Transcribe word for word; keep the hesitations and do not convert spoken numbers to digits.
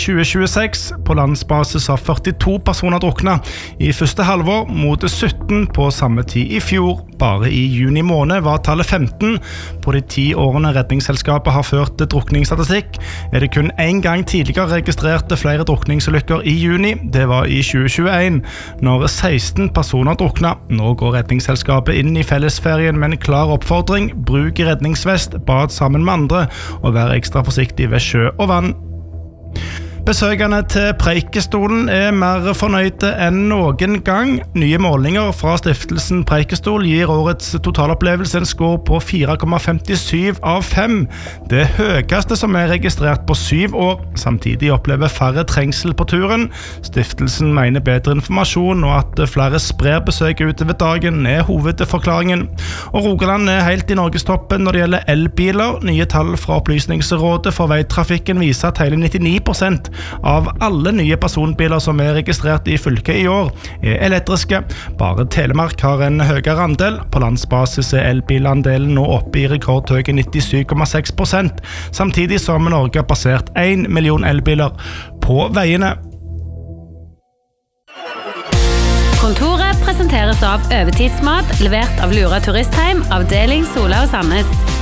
tjue tjueseks. På landsbasis har førtito personer druknet i første halvår mot sytten på samme tid i fjor. Bare i juni måned var tallet femten. På de ti årene redningsselskapet har ført drukningsstatistikk, er det kun en gang tidligere registrerte flere drukningsulykker i juni. Det var i tjue tjueen, når seksten personer druknet. Nå går redningsselskapet inn i fellesferien med en klar oppfordring: bruk redningsvest, bad sammen med andre og vær ekstra forsiktig ved sjø og vann. Besøkende til Preikestolen er mer fornøyde enn noen gang. Nye målinger fra stiftelsen Preikestol gir årets totalopplevelse en score på fire komma femtisju av fem. Det høyeste som er registrert på syv år. Samtidig opplever færre trengsel på turen. Stiftelsen mener bedre informasjon og at flere sprer besøket utover dagen er hovedforklaringen. Og Rogaland er helt i Norgestoppen når det gjelder elbiler. Nye tall fra Opplysningsrådet for veitrafikken viser at hele nittini prosent av alle nye personbiler som er registrert i fylket i år er elektriske. Bare Telemark har en høyere andel. På landsbasis er elbilandelen nå oppe i rekordhøye nittisju komma seks prosent, samtidig som Norge har passert en million elbiler på veiene. Kontoret presenteres av Overtidsmat, levert av Lura Turistheim, avdeling Sola og Sandnes.